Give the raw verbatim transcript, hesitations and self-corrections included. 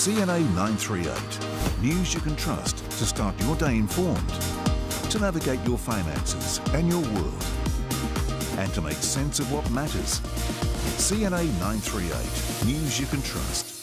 C N A nine three eight. News you can trust to start your day informed, to navigate your finances and your world, and to make sense of what matters. C N A nine three eight. News you can trust.